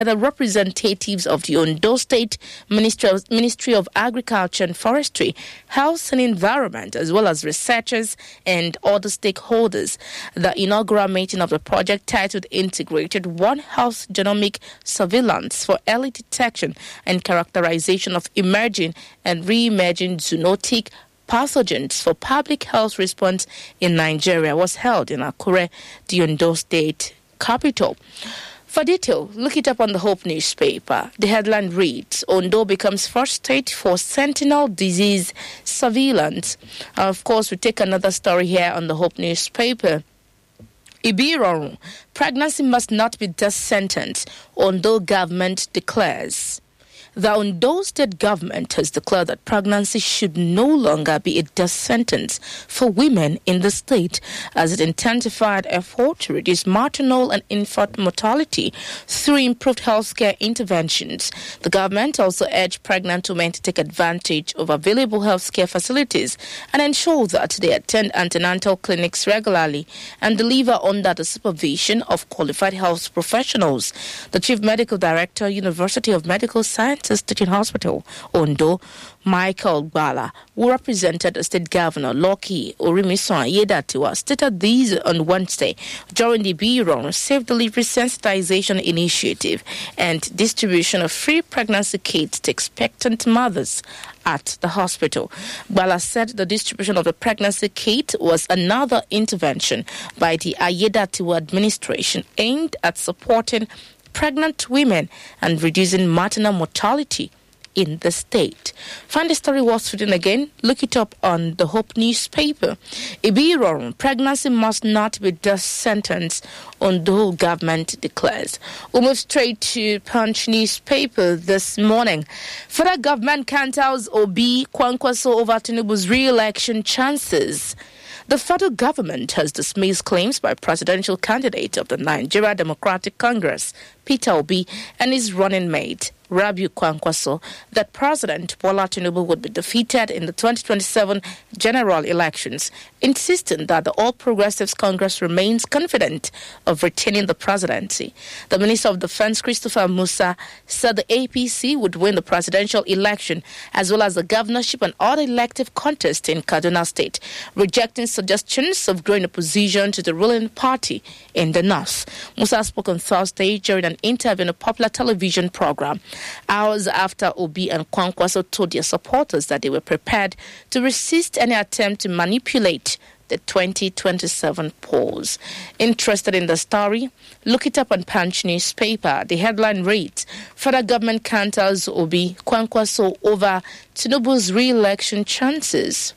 the representatives of the Ondo State Ministry of Agriculture and Forestry, Health and Environment, as well as researchers and other stakeholders. The inaugural meeting of the project, titled Integrated One Health Genomic Surveillance for Early Detection and Characterization of Emerging and Re-emerging Zoonotic Pathogens for Public Health Response in Nigeria, was held in Akure, the Ondo State capital. For detail, look it up on the Hope newspaper. The headline reads, Ondo becomes first state for sentinel disease surveillance. Of course, we take another story here on the Hope newspaper. Ibirorun, pregnancy must not be death sentence, Ondo government declares. The Ondo State government has declared that pregnancy should no longer be a death sentence for women in the state, as it intensified effort to reduce maternal and infant mortality through improved healthcare interventions. The government also urged pregnant women to take advantage of available healthcare facilities and ensure that they attend antenatal clinics regularly and deliver under the supervision of qualified health professionals. The Chief Medical Director, University of Medical Sciences Teaching Hospital, Ondo, Michael Bala, who represented the state governor, Loki Orimisoa Yedatiwa, stated these on Wednesday during the Ibirorun Safe Delivery Sensitization Initiative and distribution of free pregnancy kits to expectant mothers at the hospital. Bala said the distribution of the pregnancy kit was another intervention by the Ayedatiwa administration aimed at supporting pregnant women and reducing maternal mortality in the state. Find the story worth reading again. Look it up on the Hope newspaper. Ibirorun, pregnancy must not be death sentence, Ondo government declares. We'll move straight to Punch newspaper this morning. Federal government counters Obi Kwankwaso over Tinubu's re-election chances. The federal government has dismissed claims by presidential candidate of the Nigeria Democratic Congress, Peter Obi, and his running mate, Rabiu Kwankwaso, that President Bola Tinubu would be defeated in the 2027 general elections, insisting that the All Progressives Congress remains confident of retaining the presidency. The Minister of Defense, Christopher Musa, said the APC would win the presidential election as well as the governorship and other elective contests in Kaduna State, rejecting suggestions of growing opposition to the ruling party in the north. Musa spoke on Thursday during an interview in a popular television program, hours after Obi and Kwankwaso told their supporters that they were prepared to resist any attempt to manipulate the 2027 polls. Interested in the story? Look it up on Punch newspaper. The headline reads, Federal government counters Obi Kwankwaso over Tinubu's re-election chances.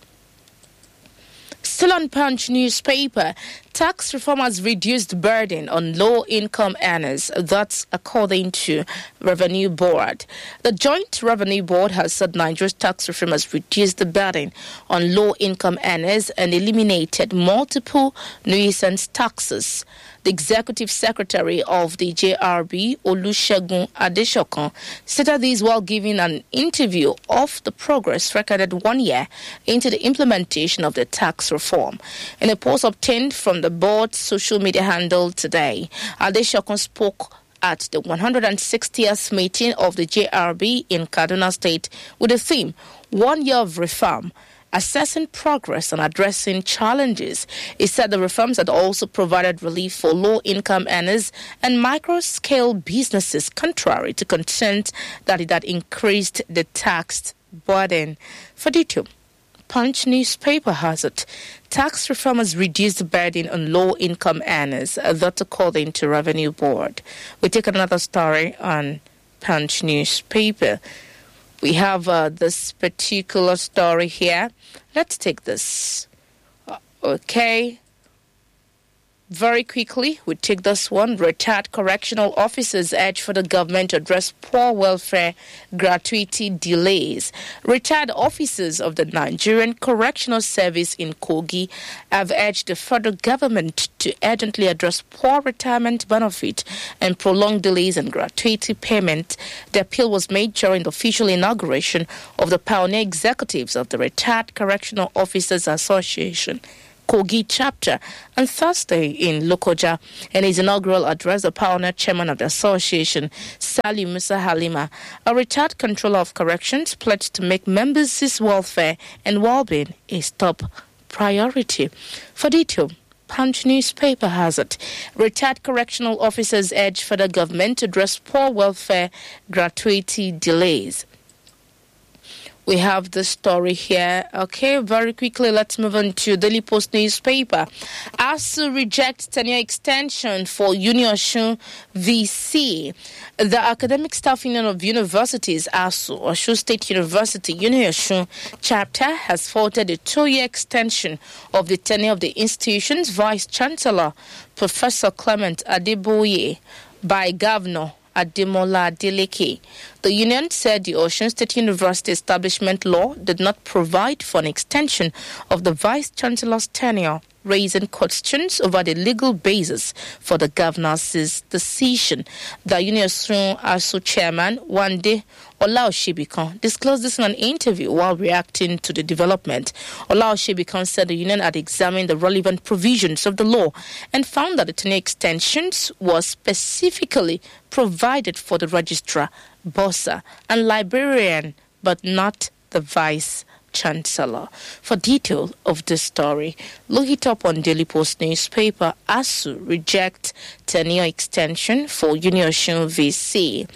Still on Punch newspaper, tax reform has reduced burden on low-income earners. That's according to Revenue Board. The Joint Revenue Board has said Nigeria's tax reform has reduced the burden on low-income earners and eliminated multiple nuisance taxes. The Executive Secretary of the JRB, Olusegun Adesokan, stated this while giving an interview of the progress recorded 1 year into the implementation of the tax reform. In a post obtained from the board's social media handle today, Adesokan spoke at the 160th meeting of the JRB in Kaduna State with the theme, 1 year of reform, assessing progress and addressing challenges. He said the reforms had also provided relief for low-income earners and micro-scale businesses, contrary to concerns that it had increased the tax burden. For detail, Punch newspaper has it. Tax reform has reduced the burden on low-income earners, that according to Revenue Board. We take another story on Punch newspaper. We have this particular story here. Let's take this. Okay. Very quickly, we take this one. Retired correctional officers urge for the government to address poor welfare gratuity delays. Retired officers of the Nigerian Correctional Service in Kogi have urged the federal government to urgently address poor retirement benefit and prolonged delays in gratuity payment. The appeal was made during the official inauguration of the pioneer executives of the Retired Correctional Officers Association, Kogi chapter on Thursday in Lokoja. In his inaugural address, the pioneer chairman of the association, Sali Musa Halima, a retired controller of corrections, pledged to make members' welfare and well-being a top priority. For detail, Punch newspaper has it. Retired correctional officers urge federal government to address poor welfare gratuity delays. We have the story here. Okay, very quickly, let's move on to Daily Post newspaper. ASU rejects tenure extension for UniOsun VC. The Academic Staff Union of Universities, ASU, Osun State University, UniOsun chapter, has faulted a 2-year extension of the tenure of the institution's Vice-Chancellor, Professor Clement Adeboye, by Governor Ademola Adeleke. The union said the Osun State University establishment law did not provide for an extension of the Vice-Chancellor's tenure, raising questions over the legal basis for the governor's decision. The UniOsun ASU chairman, Wande Olaoshibikon, disclosed this in an interview while reacting to the development. Olaoshibikon said the union had examined the relevant provisions of the law and found that the tenure extensions was specifically provided for the registrar, bossa, and librarian, but not the Vice-Chancellor. For detail of this story, look it up on Daily Post newspaper. ASU reject tenure extension for UniOsun VC.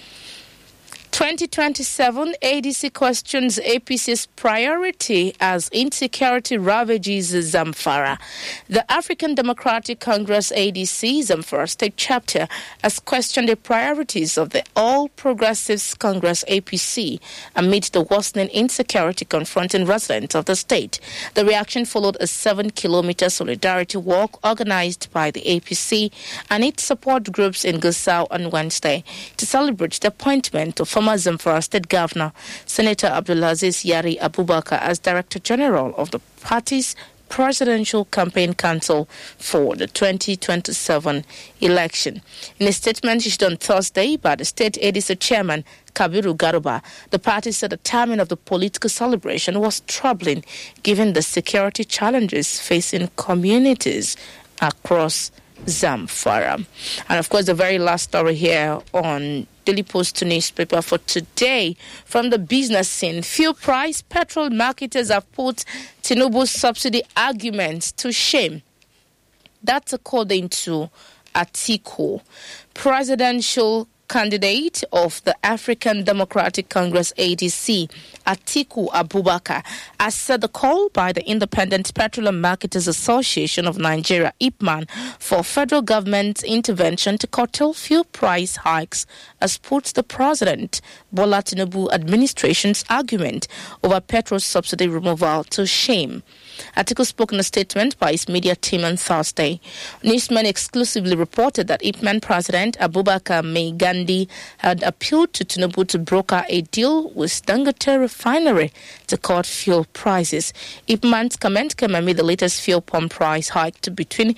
2027 ADC questions APC's priority as insecurity ravages Zamfara. The African Democratic Congress ADC Zamfara State Chapter has questioned the priorities of the All Progressives Congress APC amid the worsening insecurity confronting residents of the state. The reaction followed a 7-kilometer solidarity walk organized by the APC and its support groups in Gusau on Wednesday to celebrate the appointment of former Zamfara State Governor Senator Abdulaziz Yari Abubakar as Director General of the party's Presidential Campaign Council for the 2027 election. In a statement issued on Thursday by the state ADC chairman Kabiru Garuba, the party said the timing of the political celebration was troubling given the security challenges facing communities across Zamfara. And of course, the very last story here on Daily Post newspaper for today from the business scene. Fuel price, petrol marketers have put Tinubu's subsidy arguments to shame. That's according to Atiku, presidential candidate of the African Democratic Congress ADC, Atiku Abubakar, has said the call by the Independent Petroleum Marketers Association of Nigeria, IPMAN, for federal government intervention to curtail fuel price hikes has put the President Bola Tinubu administration's argument over petrol subsidy removal to shame. Atiku spoke in a statement by his media team on Thursday. Newsmen exclusively reported that IPMAN President Abubakar Mai Gandhi had appealed to Tinubu to broker a deal with Dangote Refinery to cut fuel prices. IPMAN's comment came amid the latest fuel pump price hike to between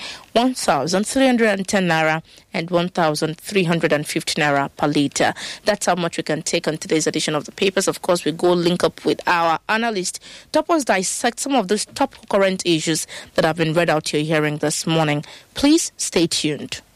1,310 naira and 1,350 naira per litre. That's how much we can take on today's edition of the papers. Of course, we go link up with our analyst to help us dissect some of those top current issues that have been read out to your hearing this morning. Please stay tuned.